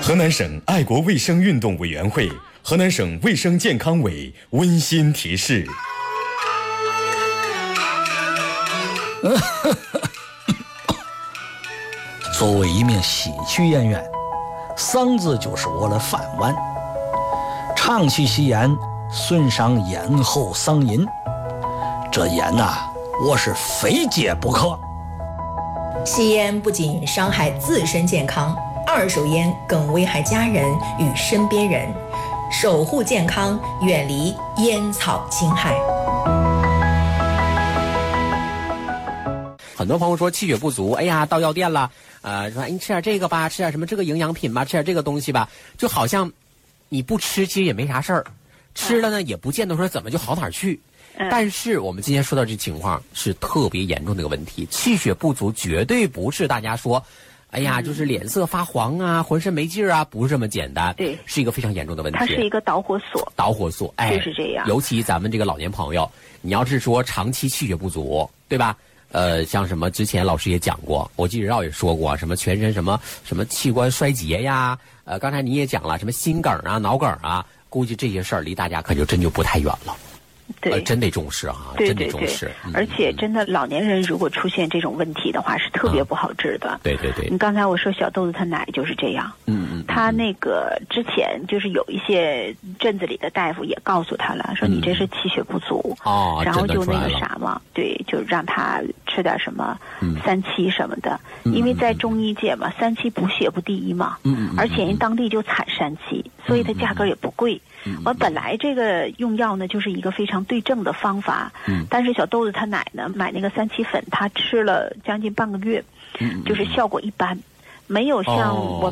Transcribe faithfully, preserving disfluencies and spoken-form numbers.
河南省爱国卫生运动委员会、河南省卫生健康委温馨提示。 作为一名戏曲演员，嗓子就是我的饭碗，长期吸烟损伤咽喉嗓音，这烟呐、啊，我是非戒不可。 吸烟不仅伤害自身健康，二手烟更危害家人与身边人。守护健康，远离烟草侵害。 很多朋友说气血不足，哎呀，到药店了，呃，说哎，你吃点这个吧，吃点什么这个营养品吧，吃点这个东西吧，就好像你不吃其实也没啥事儿，吃了呢也不见得说怎么就好哪儿去。但是我们今天说到这情况是特别严重的一个问题，气血不足绝对不是大家说哎呀就是脸色发黄啊，浑身没劲儿啊，不是这么简单， 对， 是一个非常严重的问题， 它是一个导火索。 导火索，哎， 就是这样。 尤其咱们这个老年朋友，你要是说长期气血不足，对吧？呃，像什么之前老师也讲过，我记得绕也说过，什么全身什么什么器官衰竭呀，呃，刚才你也讲了，什么心梗啊、脑梗啊，估计这些事儿离大家可就真就不太远了。 对、 呃，真得重视哈， 对对真得重视。 嗯、而且真的老年人如果出现这种问题的话，是特别不好治的。 嗯、对对对。 你刚才我说小豆子他奶就是这样， 嗯嗯， 他那个之前就是有一些镇子里的大夫也告诉他了，说你这是气血不足， 嗯、哦， 然后就那个啥嘛，对，就让他吃点什么三七什么的， 嗯、 因为在中医界嘛，三七补血不第一嘛， 嗯嗯， 而且人当地就产三七，所以它价格也不贵。我本来这个用药呢，就是一个非常对症的方法。 嗯， 但是小豆子他奶呢，买那个三七粉，他吃了将近半个月， 嗯， 就是效果一般，没有像我。